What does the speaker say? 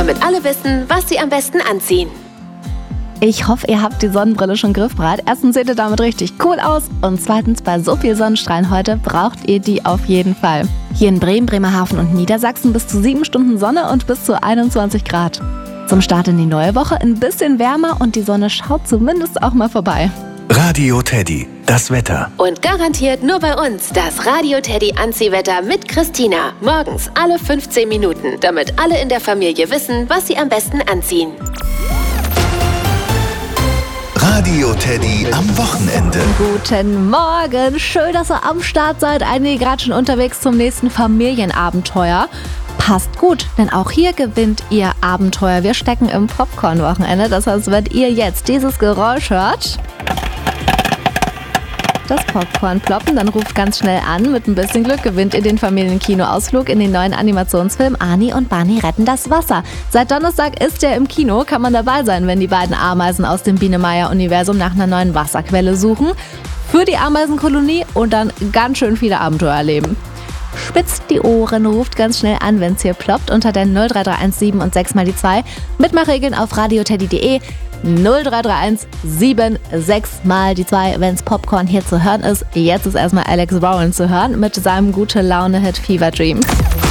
damit alle wissen, was sie am besten anziehen. Ich hoffe, ihr habt die Sonnenbrille schon griffbereit. Erstens seht ihr damit richtig cool aus und zweitens, bei so viel Sonnenstrahlen heute braucht ihr die auf jeden Fall. Hier in Bremen, Bremerhaven und Niedersachsen bis zu 7 Stunden Sonne und bis zu 21 Grad. Zum Start in die neue Woche ein bisschen wärmer und die Sonne schaut zumindest auch mal vorbei. Radio Teddy, das Wetter. Und garantiert nur bei uns das Radio Teddy Anziehwetter mit Christina. Morgens alle 15 Minuten, damit alle in der Familie wissen, was sie am besten anziehen. Radio Teddy am Wochenende. Guten Morgen, schön, dass ihr am Start seid. Einige gerade schon unterwegs zum nächsten Familienabenteuer. Passt gut, denn auch hier gewinnt ihr Abenteuer. Wir stecken im Popcorn-Wochenende, das heißt, wenn ihr jetzt dieses Geräusch hört, das Popcorn ploppen, dann ruft ganz schnell an. Mit ein bisschen Glück gewinnt ihr den Familienkinoausflug in den neuen Animationsfilm Ani und Barney retten das Wasser. Seit Donnerstag ist er im Kino, kann man dabei sein, wenn die beiden Ameisen aus dem Biene-Meier-Universum nach einer neuen Wasserquelle suchen. Für die Ameisenkolonie und dann ganz schön viele Abenteuer erleben. Spitzt die Ohren, ruft ganz schnell an, wenn es hier ploppt, unter der 03317 und 6 mal die 2. Mitmachregeln auf radioteddy.de. 0331 76 mal die 2, wenn's Popcorn hier zu hören ist. Jetzt ist erstmal Alex Rowland zu hören mit seinem Gute-Laune-Hit Fever Dreams.